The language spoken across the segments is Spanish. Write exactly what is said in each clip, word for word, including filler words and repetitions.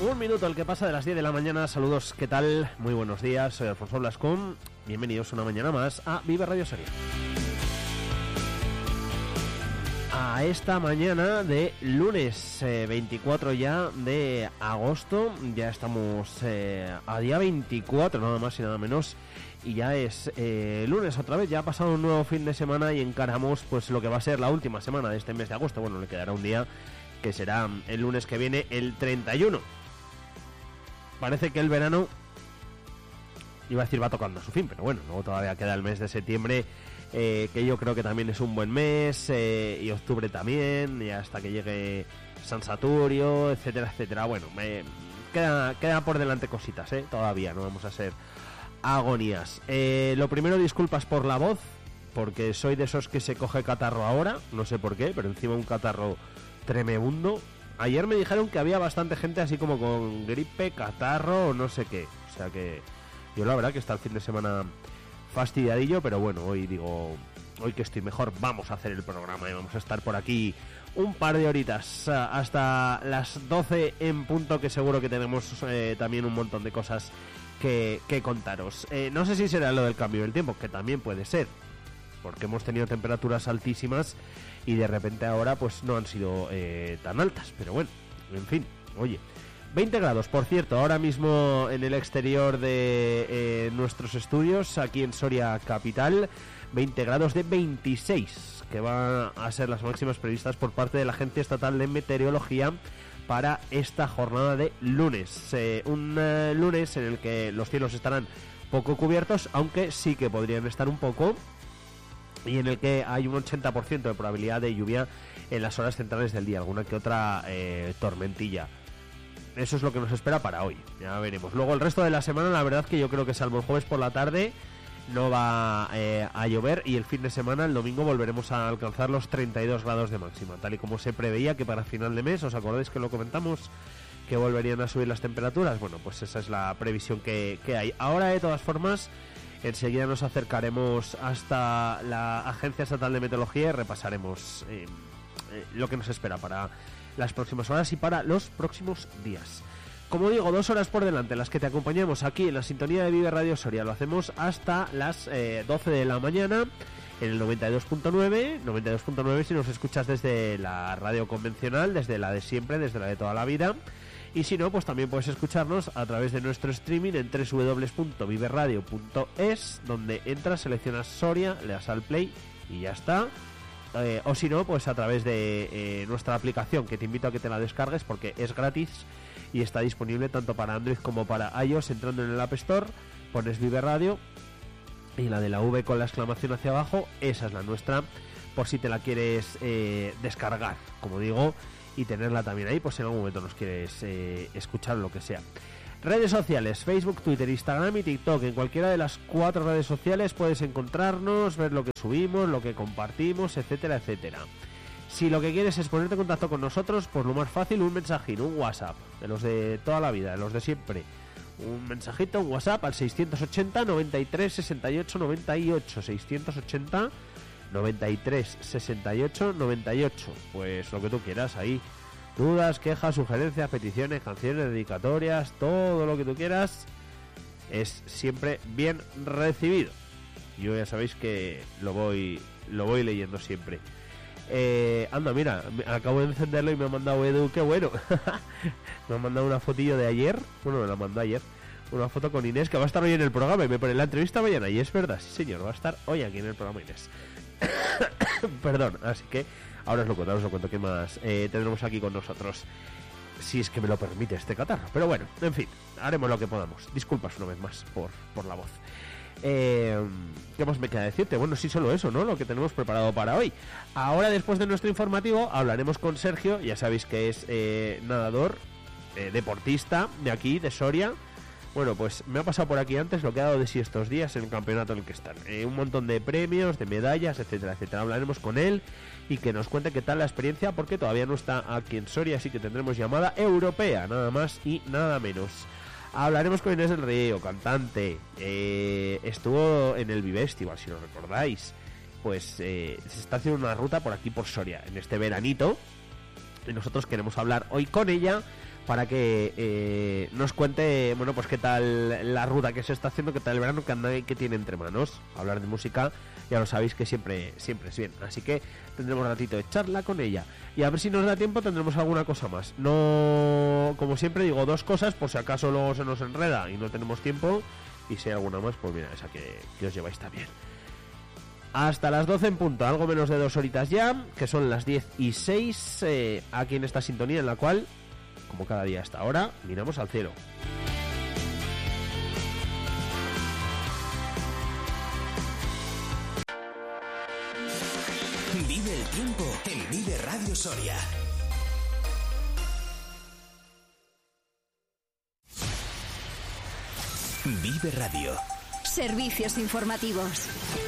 Un minuto el que pasa de las diez de la mañana. Saludos, ¿qué tal? Muy buenos días, soy Alfonso Blascón. Bienvenidos una mañana más a Vive Radio Soria. A esta mañana de lunes eh, veinticuatro ya de agosto. Ya estamos eh, a día veinticuatro, nada más y nada menos. Y ya es eh, lunes otra vez. Ya ha pasado un nuevo fin de semana y encaramos pues lo que va a ser la última semana de este mes de agosto. Bueno, le quedará un día, que será el lunes que viene, el treinta y uno. Parece que el verano, iba a decir, va tocando a su fin, pero bueno, luego todavía queda el mes de septiembre, eh, que yo creo que también es un buen mes, eh, y octubre también, y hasta que llegue San Saturio, etcétera, etcétera. Bueno, me queda, queda por delante cositas, eh, todavía, no vamos a ser agonías. Eh, lo primero, disculpas por la voz, porque soy de esos que se coge catarro ahora, no sé por qué, pero encima un catarro tremebundo. Ayer me dijeron que había bastante gente así como con gripe, catarro o no sé qué. O sea que yo la verdad que está el fin de semana fastidiadillo, pero bueno, hoy digo, hoy que estoy mejor, vamos a hacer el programa y vamos a estar por aquí un par de horitas hasta las doce en punto, que seguro que tenemos eh, también un montón de cosas que, que contaros. Eh, no sé si será lo del cambio del tiempo, que también puede ser, porque hemos tenido temperaturas altísimas y de repente ahora pues no han sido eh, tan altas, pero bueno, en fin, oye, veinte grados, por cierto, ahora mismo en el exterior de eh, nuestros estudios, aquí en Soria Capital, veinte grados de veintiséis, que van a ser las máximas previstas por parte de la Agencia Estatal de Meteorología para esta jornada de lunes, eh, un eh, lunes en el que los cielos estarán poco cubiertos, aunque sí que podrían estar un poco, y en el que hay un ochenta por ciento de probabilidad de lluvia en las horas centrales del día, alguna que otra eh, tormentilla. Eso es lo que nos espera para hoy, ya veremos. Luego el resto de la semana, la verdad que yo creo que salvo el jueves por la tarde no va eh, a llover, y el fin de semana, el domingo, volveremos a alcanzar los treinta y dos grados de máxima, tal y como se preveía que para final de mes, ¿os acordáis que lo comentamos? Que volverían a subir las temperaturas. Bueno, pues esa es la previsión que, que hay. Ahora, de todas formas, enseguida nos acercaremos hasta la Agencia Estatal de Meteorología y repasaremos eh, eh, lo que nos espera para las próximas horas y para los próximos días. Como digo, dos horas por delante las que te acompañamos aquí en la sintonía de Vive Radio Soria. Lo hacemos hasta las eh, doce de la mañana en el noventa y dos punto nueve. noventa y dos punto nueve si nos escuchas desde la radio convencional, desde la de siempre, desde la de toda la vida. Y si no, pues también puedes escucharnos a través de nuestro streaming en doble u doble u doble u punto vive radio punto es, donde entras, seleccionas Soria, le das al play y ya está. Eh, o si no, pues a través de eh, nuestra aplicación, que te invito a que te la descargues porque es gratis y está disponible tanto para Android como para iOS. Entrando en el App Store, pones Vive Radio y la de la V con la exclamación hacia abajo, esa es la nuestra, por si te la quieres eh, descargar, como digo, y tenerla también ahí, pues si en algún momento nos quieres eh, escuchar, lo que sea. Redes sociales, Facebook, Twitter, Instagram y TikTok. En cualquiera de las cuatro redes sociales puedes encontrarnos, ver lo que subimos, lo que compartimos, etcétera, etcétera. Si lo que quieres es ponerte en contacto con nosotros, pues lo más fácil, un mensajín, un WhatsApp, de los de toda la vida, de los de siempre. Un mensajito, un WhatsApp al seiscientos ochenta, noventa y tres, sesenta y ocho, noventa y ocho, seiscientos ochenta, noventa y tres, sesenta y ocho, noventa y ocho. Pues lo que tú quieras ahí. Dudas, quejas, sugerencias, peticiones, canciones, dedicatorias, todo lo que tú quieras es siempre bien recibido. Yo ya sabéis que lo voy lo voy leyendo siempre. Eh, anda, mira, acabo de encenderlo y me ha mandado Edu, qué bueno. Me ha mandado una fotillo de ayer. Bueno, me la mandó ayer. Una foto con Inés, que va a estar hoy en el programa, y me pone la entrevista mañana. Y es verdad, sí señor, va a estar hoy aquí en el programa Inés. Perdón, así que ahora os lo cuento, os lo cuento qué más eh, tendremos aquí con nosotros, si es que me lo permite este catarro. Pero bueno, en fin, haremos lo que podamos. Disculpas una vez más por, por la voz. Eh, ¿Qué más me queda decirte? Bueno, sí, solo eso, ¿no? Lo que tenemos preparado para hoy. Ahora, después de nuestro informativo, hablaremos con Sergio. Ya sabéis que es eh, nadador, eh, deportista de aquí, de Soria. Bueno, pues me ha pasado por aquí antes lo que ha dado de sí estos días en el campeonato en el que están. Eh, un montón de premios, de medallas, etcétera, etcétera. Hablaremos con él y que nos cuente qué tal la experiencia, porque todavía no está aquí en Soria, así que tendremos llamada europea, nada más y nada menos. Hablaremos con Inés del Río, cantante. Eh, estuvo en el Vivestival, si lo recordáis. Pues eh, se está haciendo una ruta por aquí, por Soria, en este veranito. Y nosotros queremos hablar hoy con ella para que eh, nos cuente, bueno, pues qué tal la ruta que se está haciendo, qué tal el verano que anda y qué tiene entre manos. Hablar de música, ya lo sabéis que siempre, siempre es bien, así que tendremos un ratito de charla con ella. Y a ver si nos da tiempo, tendremos alguna cosa más. No, como siempre digo, dos cosas, por si acaso luego se nos enreda y no tenemos tiempo. Y si hay alguna más, pues mira, esa que, que os lleváis también. Hasta las doce en punto, algo menos de dos horitas ya, que son las diez y seis, eh, aquí en esta sintonía en la cual, como cada día hasta ahora, miramos al cielo. Vive el tiempo en Vive Radio Soria. Vive Radio. Servicios informativos.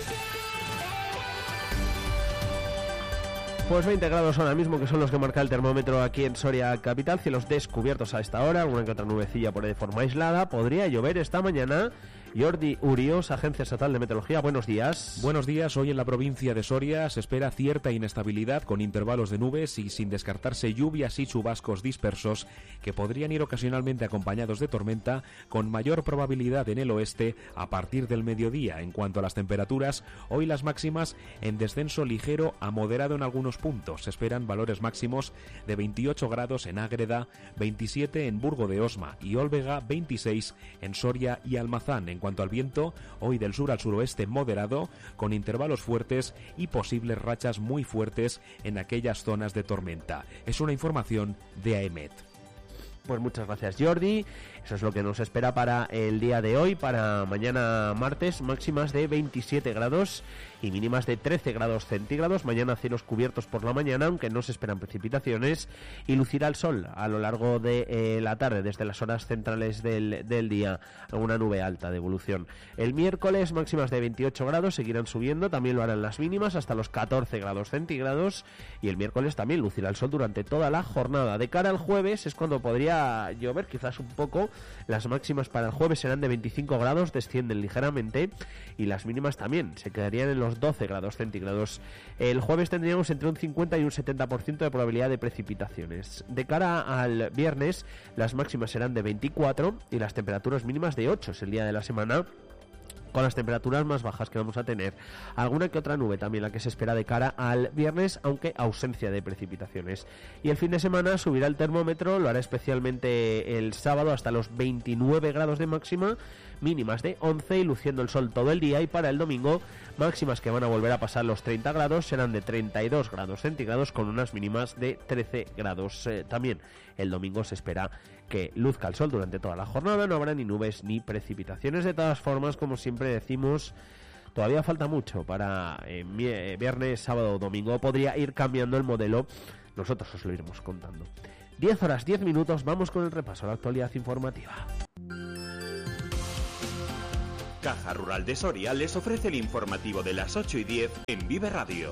Pues veinte grados ahora mismo, que son los que marca el termómetro aquí en Soria capital. Cielos descubiertos a esta hora, alguna que otra nubecilla por ahí de forma aislada. Podría llover esta mañana. Jordi Urios, Agencia Estatal de Meteorología, buenos días. Buenos días. Hoy en la provincia de Soria se espera cierta inestabilidad con intervalos de nubes y sin descartarse lluvias y chubascos dispersos que podrían ir ocasionalmente acompañados de tormenta, con mayor probabilidad en el oeste a partir del mediodía. En cuanto a las temperaturas, hoy las máximas en descenso ligero a moderado en algunos puntos. Se esperan valores máximos de veintiocho grados en Ágreda, veintisiete en Burgo de Osma y Ólvega, veintiséis en Soria y Almazán. En cuanto al viento, hoy del sur al suroeste moderado, con intervalos fuertes y posibles rachas muy fuertes en aquellas zonas de tormenta. Es una información de AEMET. Pues muchas gracias, Jordi. Eso es lo que nos espera para el día de hoy, para mañana martes, máximas de veintisiete grados y mínimas de trece grados centígrados. Mañana cielos cubiertos por la mañana, aunque no se esperan precipitaciones, y lucirá el sol a lo largo de eh, la tarde, desde las horas centrales del, del día, alguna nube alta de evolución. El miércoles máximas de veintiocho grados, seguirán subiendo, también lo harán las mínimas hasta los catorce grados centígrados, y el miércoles también lucirá el sol durante toda la jornada. De cara al jueves es cuando podría llover, quizás un poco. Las máximas para el jueves serán de veinticinco grados, descienden ligeramente, y las mínimas también se quedarían en los doce grados centígrados. El jueves tendríamos entre un cincuenta y un setenta por ciento de probabilidad de precipitaciones. De cara al viernes, las máximas serán de veinticuatro y las temperaturas mínimas de ocho. Es el día de la semana con las temperaturas más bajas que vamos a tener. Alguna que otra nube también la que se espera de cara al viernes, aunque ausencia de precipitaciones. Y el fin de semana subirá el termómetro, lo hará especialmente el sábado hasta los veintinueve grados de máxima, mínimas de once y luciendo el sol todo el día. Y para el domingo, máximas que van a volver a pasar los treinta grados, serán de treinta y dos grados centígrados con unas mínimas de trece grados. Eh, también el domingo se espera que luzca el sol durante toda la jornada, no habrá ni nubes ni precipitaciones. De todas formas, como siempre decimos, todavía falta mucho para eh, viernes, sábado o domingo. Podría ir cambiando el modelo, nosotros os lo iremos contando. diez horas diez minutos, vamos con el repaso a la actualidad informativa. Caja Rural de Soria les ofrece el informativo de las ocho y diez en Vive Radio.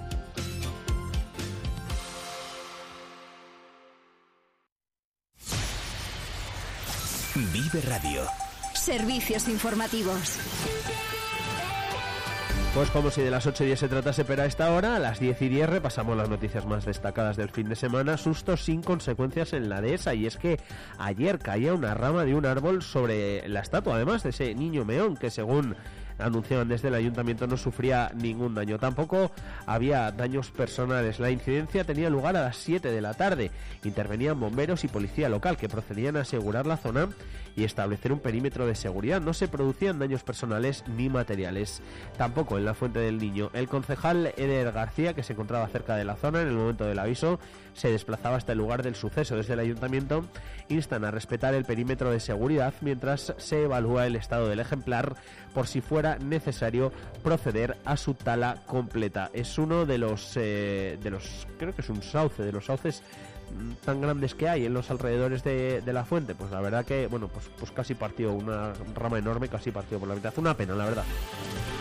Vive Radio. Servicios informativos. Pues como si de las ocho y diez se tratase, pero a esta hora, a las diez y diez, repasamos las noticias más destacadas del fin de semana. Sustos sin consecuencias en la dehesa, y es que ayer caía una rama de un árbol sobre la estatua, además de ese niño meón que, según anunciaban desde el ayuntamiento, no sufría ningún daño. Tampoco había daños personales. La incidencia tenía lugar a las siete de la tarde. Intervenían bomberos y policía local, que procedían a asegurar la zona y establecer un perímetro de seguridad. No se producían daños personales ni materiales. Tampoco en la Fuente del Niño. El concejal Eder García, que se encontraba cerca de la zona en el momento del aviso, se desplazaba hasta el lugar del suceso. Desde el ayuntamiento instan a respetar el perímetro de seguridad mientras se evalúa el estado del ejemplar, por si fuera necesario proceder a su tala completa. Es uno de los eh, de los creo que es un sauce, de los sauces tan grandes que hay en los alrededores de, de la fuente. Pues la verdad que, bueno, pues, pues casi partió, una rama enorme, casi partió por la mitad. Una pena, la verdad.